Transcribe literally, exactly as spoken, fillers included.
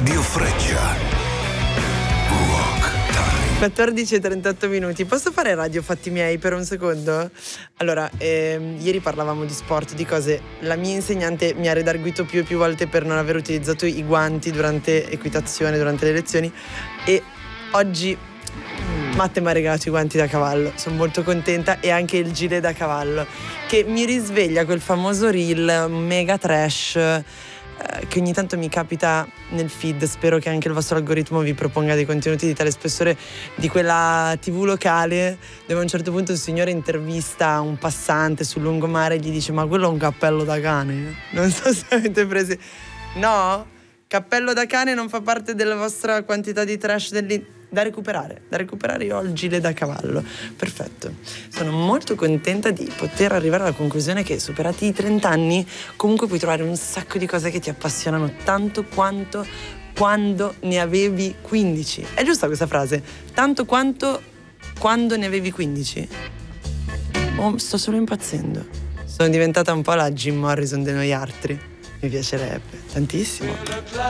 Radio Freccia. quattordici e trentotto minuti. Posso fare radio fatti miei per un secondo? Allora, ehm, ieri parlavamo di sport, di cose. La mia insegnante mi ha redarguito più e più volte per non aver utilizzato i guanti durante equitazione, durante le lezioni, e oggi Matte mi ha regalato i guanti da cavallo. Sono molto contenta, e anche il gilet da cavallo, che mi risveglia quel famoso reel mega trash che ogni tanto mi capita nel feed. Spero che anche il vostro algoritmo vi proponga dei contenuti di tale spessore, di quella tivù locale dove a un certo punto un signore intervista un passante sul lungomare e gli dice: ma quello è un cappello da cane? Non so se avete preso. No? Cappello da cane non fa parte della vostra quantità di trash dell'in... Da recuperare, da recuperare io ho il gilet da cavallo. Perfetto. Sono molto contenta di poter arrivare alla conclusione che, superati i trenta anni, comunque puoi trovare un sacco di cose che ti appassionano tanto quanto quando ne avevi quindici. È giusta questa frase? Tanto quanto quando ne avevi quindici? Oh, sto solo impazzendo. Sono diventata un po' la Jim Morrison dei noi altri. Mi piacerebbe tantissimo.